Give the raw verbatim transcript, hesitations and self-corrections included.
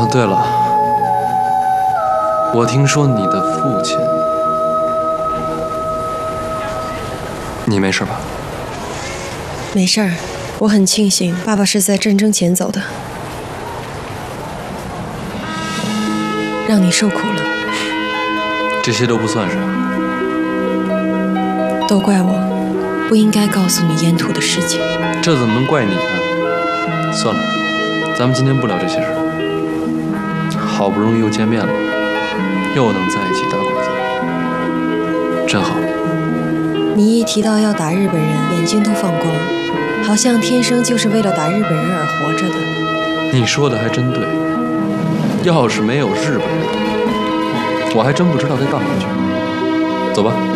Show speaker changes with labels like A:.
A: 啊，对了，我听说你的父亲，你没事吧？
B: 没事儿，我很庆幸爸爸是在战争前走的，让你受苦了。
A: 这些都不算什么，
B: 都怪我，不应该告诉你沿途的事情。
A: 这怎么能怪你呢？算了，咱们今天不聊这些事儿。好不容易又见面了，又能在一起打鬼子，真好。
B: 你一提到要打日本人，眼睛都放光，好像天生就是为了打日本人而活着的。
A: 你说的还真对，要是没有日本人，我还真不知道该干嘛去。走吧。